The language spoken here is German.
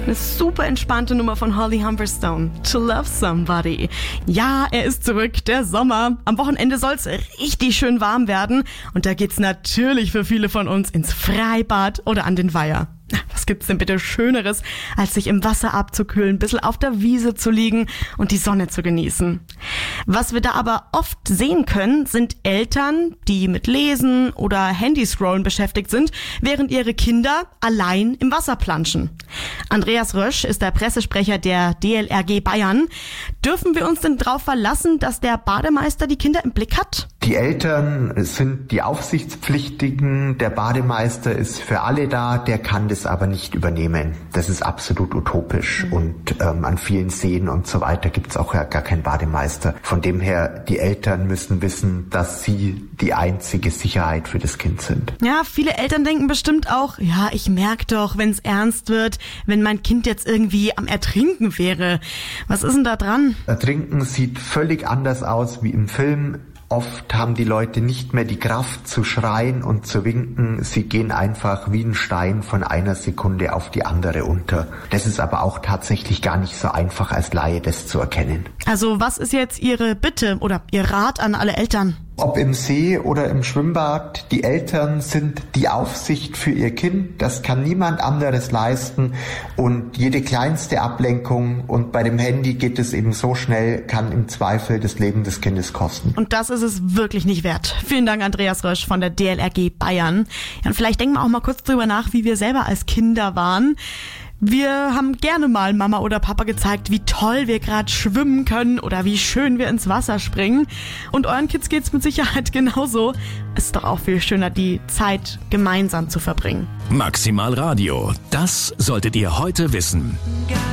Eine super entspannte Nummer von Holly Humberstone. To Love Somebody. Ja, er ist zurück, der Sommer. Am Wochenende soll's richtig schön warm werden. Und da geht's natürlich für viele von uns ins Freibad oder an den Weiher. Was gibt's denn bitte Schöneres, als sich im Wasser abzukühlen, ein bisschen auf der Wiese zu liegen und die Sonne zu genießen? Was wir da aber oft sehen können, sind Eltern, die mit Lesen oder Handyscrollen beschäftigt sind, während ihre Kinder allein im Wasser planschen. Andreas Rösch ist der Pressesprecher der DLRG Bayern. Dürfen wir uns denn darauf verlassen, dass der Bademeister die Kinder im Blick hat? Die Eltern sind die Aufsichtspflichtigen, der Bademeister ist für alle da, der kann das aber nicht übernehmen. Das ist absolut utopisch und an vielen Seen und so weiter gibt's auch gar keinen Bademeister. Von dem her, die Eltern müssen wissen, dass sie die einzige Sicherheit für das Kind sind. Ja, viele Eltern denken bestimmt auch, ja, ich merke doch, wenn es ernst wird, wenn mein Kind jetzt irgendwie am Ertrinken wäre. Was ist denn da dran? Ertrinken sieht völlig anders aus wie im Film. Oft haben die Leute nicht mehr die Kraft zu schreien und zu winken. Sie gehen einfach wie ein Stein von einer Sekunde auf die andere unter. Das ist aber auch tatsächlich gar nicht so einfach als Laie, das zu erkennen. Also was ist jetzt Ihre Bitte oder Ihr Rat an alle Eltern? Ob im See oder im Schwimmbad, die Eltern sind die Aufsicht für ihr Kind. Das kann niemand anderes leisten. Und jede kleinste Ablenkung, und bei dem Handy geht es eben so schnell, kann im Zweifel das Leben des Kindes kosten. Und das ist es wirklich nicht wert. Vielen Dank, Andreas Rösch von der DLRG Bayern. Ja, und vielleicht denken wir auch mal kurz drüber nach, wie wir selber als Kinder waren. Wir haben gerne mal Mama oder Papa gezeigt, wie toll wir gerade schwimmen können oder wie schön wir ins Wasser springen. Und euren Kids geht's mit Sicherheit genauso. Es ist doch auch viel schöner, die Zeit gemeinsam zu verbringen. Maximal Radio, das solltet ihr heute wissen.